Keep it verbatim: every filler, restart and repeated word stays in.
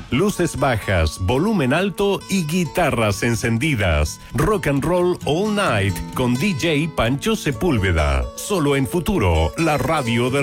luces bajas, volumen alto y guitarras encendidas. Rock and Roll All Night con D J Pancho Sepúlveda. Solo en Futuro, la radio del